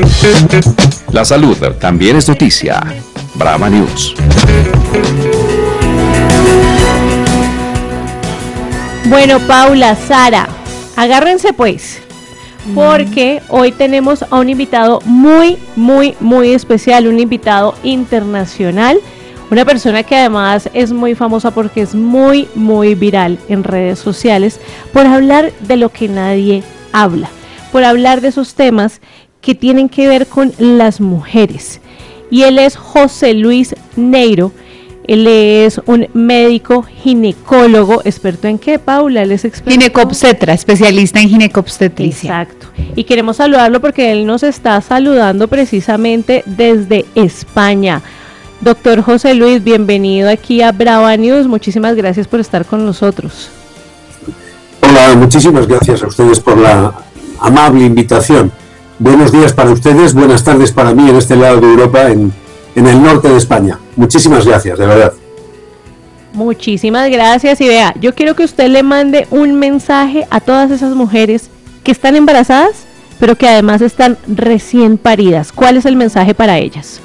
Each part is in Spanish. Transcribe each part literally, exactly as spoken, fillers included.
La salud también es noticia. Brahma News. Bueno, Paula, Sara, agárrense pues, porque hoy tenemos a un invitado muy, muy, muy especial, un invitado internacional, una persona que además es muy famosa porque es muy, muy viral en redes sociales por hablar de lo que nadie habla, por hablar de esos temas que tienen que ver con las mujeres. Y él es José Luis Neiro. Él es un médico ginecólogo, experto en qué, Paula, él es experto. Ginecobstetra, especialista en ginecobstetricia. Exacto. Y queremos saludarlo porque él nos está saludando precisamente desde España. Doctor José Luis, bienvenido aquí a Brava News. Muchísimas gracias por estar con nosotros. Hola, muchísimas gracias a ustedes por la amable invitación. Buenos días para ustedes, buenas tardes para mí en este lado de Europa, en, en el norte de España. Muchísimas gracias, de verdad. Muchísimas gracias. Y vea, yo quiero que usted le mande un mensaje a todas esas mujeres que están embarazadas, pero que además están recién paridas. ¿Cuál es el mensaje para ellas?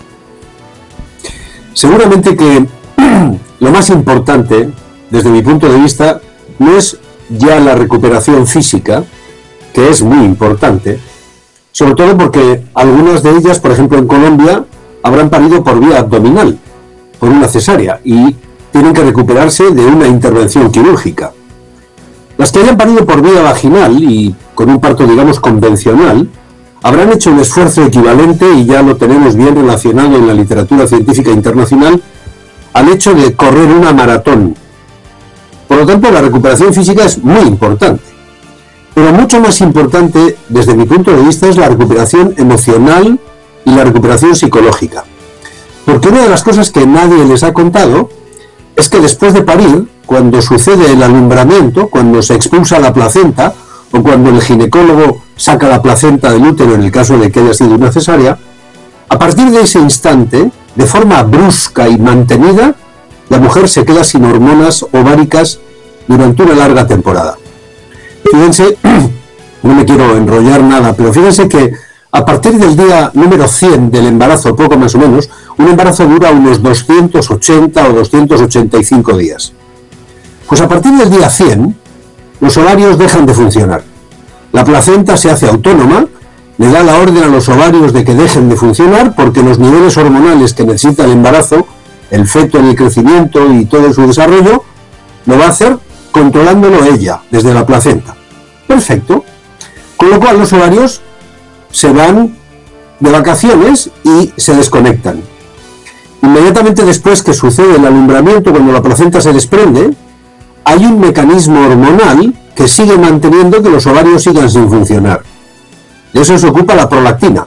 Seguramente que lo más importante, desde mi punto de vista, no es ya la recuperación física, que es muy importante, sobre todo porque algunas de ellas, por ejemplo en Colombia, habrán parido por vía abdominal, por una cesárea, y tienen que recuperarse de una intervención quirúrgica. Las que hayan parido por vía vaginal y con un parto, digamos, convencional, habrán hecho un esfuerzo equivalente, y ya lo tenemos bien relacionado en la literatura científica internacional, al hecho de correr una maratón. Por lo tanto, la recuperación física es muy importante. Pero mucho más importante, desde mi punto de vista, es la recuperación emocional y la recuperación psicológica. Porque una de las cosas que nadie les ha contado es que después de parir, cuando sucede el alumbramiento, cuando se expulsa la placenta, o cuando el ginecólogo saca la placenta del útero en el caso de que haya sido una cesárea, a partir de ese instante, de forma brusca y mantenida, la mujer se queda sin hormonas ováricas durante una larga temporada. Fíjense, no me quiero enrollar nada, pero fíjense que a partir del día número cien del embarazo, poco más o menos, un embarazo dura unos doscientos ochenta o doscientos ochenta y cinco días. Pues a partir del día cien, los ovarios dejan de funcionar. La placenta se hace autónoma, le da la orden a los ovarios de que dejen de funcionar porque los niveles hormonales que necesita el embarazo, el feto en el crecimiento y todo su desarrollo, lo va a hacer controlándolo ella, desde la placenta. Perfecto. Con lo cual los ovarios se van de vacaciones y se desconectan. Inmediatamente después que sucede el alumbramiento, cuando la placenta se desprende, hay un mecanismo hormonal que sigue manteniendo que los ovarios sigan sin funcionar. De eso se ocupa la prolactina,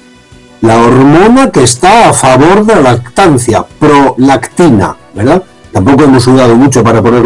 la hormona que está a favor de la lactancia, prolactina, ¿verdad? Tampoco hemos sudado mucho para poner